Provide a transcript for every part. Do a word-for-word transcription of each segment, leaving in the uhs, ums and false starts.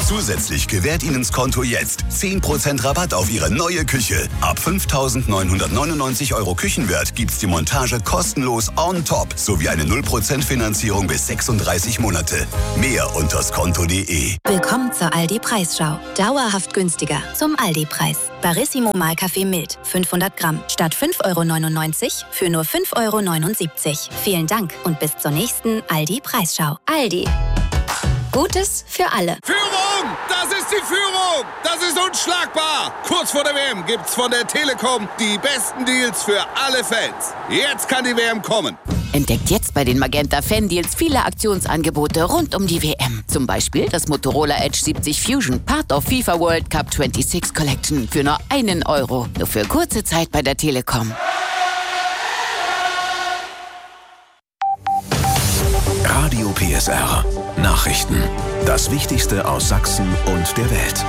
Zusätzlich gewährt Ihnen das Konto jetzt zehn Prozent Rabatt auf Ihre neue Küche. Ab fünftausendneunhundertneunundneunzig Euro Küchenwert gibt's die Montage kostenlos on top sowie eine null Prozent Finanzierung bis sechsunddreißig Monate. Mehr unter skonto punkt de. Willkommen zur Aldi-Preisschau. Dauerhaft günstiger zum Aldi-Preis. Barissimo Mahlkaffee mild, fünfhundert Gramm, statt fünf Euro neunundneunzig für nur fünf Euro neunundsiebzig. Vielen Dank und bis zur nächsten Aldi-Preisschau. Aldi. Gutes für alle. Führung! Das ist die Führung! Das ist unschlagbar! Kurz vor der W M gibt's von der Telekom die besten Deals für alle Fans. Jetzt kann die W M kommen. Entdeckt jetzt bei den Magenta Fan Deals viele Aktionsangebote rund um die W M. Zum Beispiel das Motorola Edge siebzig Fusion, Part of FIFA World Cup sechsundzwanzig Collection für nur einen Euro. Nur für kurze Zeit bei der Telekom. Radio P S R. Nachrichten. Das Wichtigste aus Sachsen und der Welt.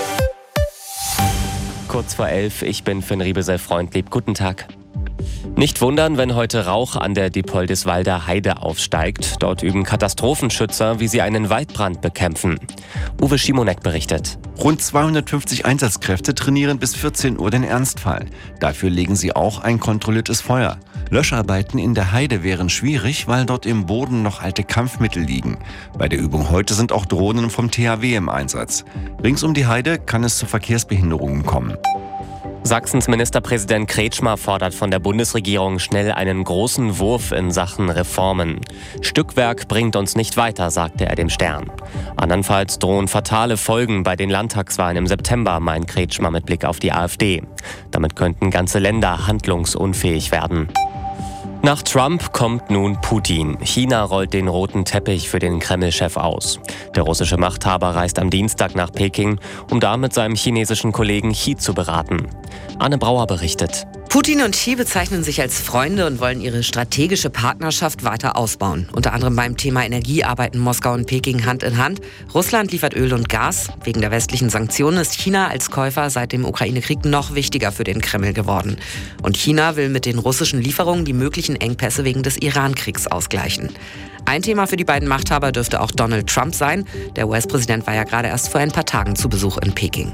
Kurz vor elf, ich bin Finn Riebesell-Freundlieb. Guten Tag. Nicht wundern, wenn heute Rauch an der Diepoldiswalder Heide aufsteigt. Dort üben Katastrophenschützer, wie sie einen Waldbrand bekämpfen. Uwe Schimonek berichtet. Rund zweihundertfünfzig Einsatzkräfte trainieren bis vierzehn Uhr den Ernstfall. Dafür legen sie auch ein kontrolliertes Feuer. Löscharbeiten in der Heide wären schwierig, weil dort im Boden noch alte Kampfmittel liegen. Bei der Übung heute sind auch Drohnen vom T H W im Einsatz. Rings um die Heide kann es zu Verkehrsbehinderungen kommen. Sachsens Ministerpräsident Kretschmer fordert von der Bundesregierung schnell einen großen Wurf in Sachen Reformen. Stückwerk bringt uns nicht weiter, sagte er dem Stern. Andernfalls drohen fatale Folgen bei den Landtagswahlen im September, meint Kretschmer mit Blick auf die AfD. Damit könnten ganze Länder handlungsunfähig werden. Nach Trump kommt nun Putin. China rollt den roten Teppich für den Kreml-Chef aus. Der russische Machthaber reist am Dienstag nach Peking, um da mit seinem chinesischen Kollegen Xi zu beraten. Anne Brauer berichtet. Putin und Xi bezeichnen sich als Freunde und wollen ihre strategische Partnerschaft weiter ausbauen. Unter anderem beim Thema Energie arbeiten Moskau und Peking Hand in Hand. Russland liefert Öl und Gas. Wegen der westlichen Sanktionen ist China als Käufer seit dem Ukraine-Krieg noch wichtiger für den Kreml geworden. Und China will mit den russischen Lieferungen die möglichen Engpässe wegen des Iran-Kriegs ausgleichen. Ein Thema für die beiden Machthaber dürfte auch Donald Trump sein. Der U S-Präsident war ja gerade erst vor ein paar Tagen zu Besuch in Peking.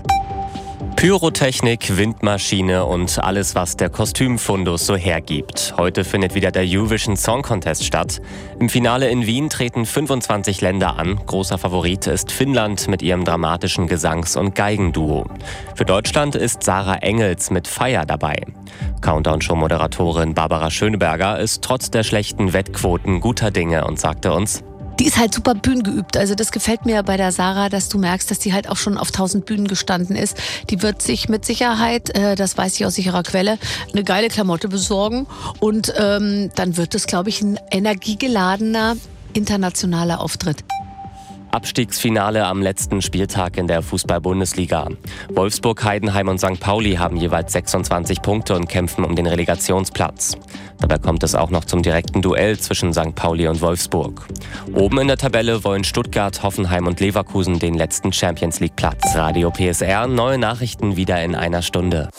Pyrotechnik, Windmaschine und alles, was der Kostümfundus so hergibt. Heute findet wieder der Eurovision Song Contest statt. Im Finale in Wien treten fünfundzwanzig Länder an. Großer Favorit ist Finnland mit ihrem dramatischen Gesangs- und Geigenduo. Für Deutschland ist Sarah Engels mit Feier dabei. Countdown-Show-Moderatorin Barbara Schöneberger ist trotz der schlechten Wettquoten guter Dinge und sagte uns: Die ist halt super bühnengeübt. Also das gefällt mir bei der Sarah, dass du merkst, dass die halt auch schon auf tausend Bühnen gestanden ist. Die wird sich mit Sicherheit, äh, das weiß ich aus sicherer Quelle, eine geile Klamotte besorgen. Und ähm, dann wird es, glaube ich, ein energiegeladener internationaler Auftritt. Abstiegsfinale am letzten Spieltag in der Fußball-Bundesliga. Wolfsburg, Heidenheim und Sankt Pauli haben jeweils sechsundzwanzig Punkte und kämpfen um den Relegationsplatz. Dabei kommt es auch noch zum direkten Duell zwischen Sankt Pauli und Wolfsburg. Oben in der Tabelle wollen Stuttgart, Hoffenheim und Leverkusen den letzten Champions-League-Platz. Radio P S R, neue Nachrichten wieder in einer Stunde.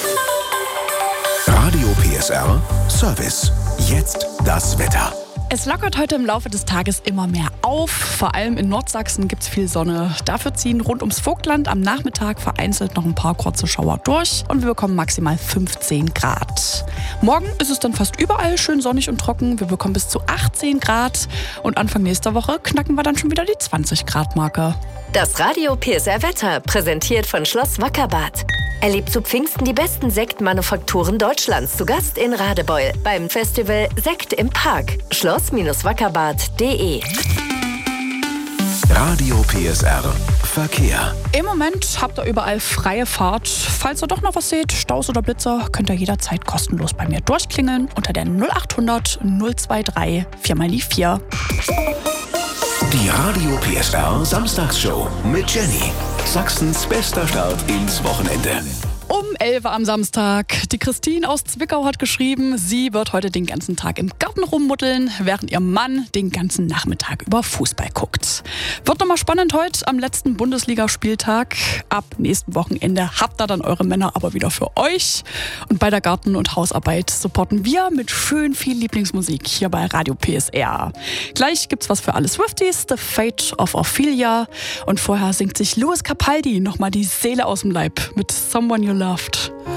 Radio P S R Service. Jetzt das Wetter. Es lockert heute im Laufe des Tages immer mehr auf. Vor allem in Nordsachsen gibt es viel Sonne. Dafür ziehen rund ums Vogtland am Nachmittag vereinzelt noch ein paar kurze Schauer durch und wir bekommen maximal fünfzehn Grad. Morgen ist es dann fast überall schön sonnig und trocken. Wir bekommen bis zu achtzehn Grad und Anfang nächster Woche knacken wir dann schon wieder die zwanzig Grad Marke. Das Radio P S R Wetter, präsentiert von Schloss Wackerbarth. Erlebt zu Pfingsten die besten Sektmanufakturen Deutschlands zu Gast in Radebeul beim Festival Sekt im Park. schloss wackerbarth punkt de. Radio P S R Verkehr. Im Moment habt ihr überall freie Fahrt. Falls ihr doch noch was seht, Staus oder Blitzer, könnt ihr jederzeit kostenlos bei mir durchklingeln unter der null achthundert null zweiundzwanzig vier mal die vier. Die Radio P S R Samstagsshow mit Jenny. Sachsens bester Start ins Wochenende. Um elf Uhr am Samstag. Die Christine aus Zwickau hat geschrieben, sie wird heute den ganzen Tag im Garten rummutteln, während ihr Mann den ganzen Nachmittag über Fußball guckt. Wird nochmal spannend heute am letzten Bundesligaspieltag. Ab nächsten Wochenende habt ihr dann eure Männer aber wieder für euch. Und bei der Garten- und Hausarbeit supporten wir mit schön viel Lieblingsmusik hier bei Radio P S R. Gleich gibt's was für alle Swifties, The Fate of Ophelia. Und vorher singt sich Louis Capaldi nochmal die Seele aus dem Leib mit Someone You Loved.